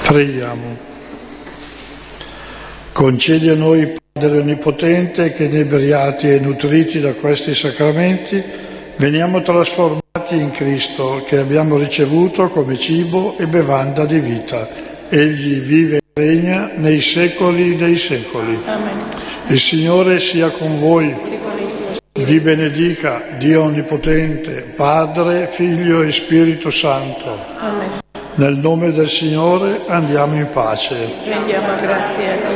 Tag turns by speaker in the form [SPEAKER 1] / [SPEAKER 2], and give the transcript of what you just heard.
[SPEAKER 1] Preghiamo. Concedi a noi, Padre Onnipotente, che inebriati e nutriti da questi sacramenti veniamo trasformati in Cristo, che abbiamo ricevuto come cibo e bevanda di vita. Egli vive e regna nei secoli dei secoli.
[SPEAKER 2] Amen.
[SPEAKER 1] Il Signore sia con voi. Vi benedica Dio Onnipotente, Padre, Figlio e Spirito Santo.
[SPEAKER 2] Amen.
[SPEAKER 1] Nel nome del Signore andiamo in pace.
[SPEAKER 2] Rendiamo grazie a Dio.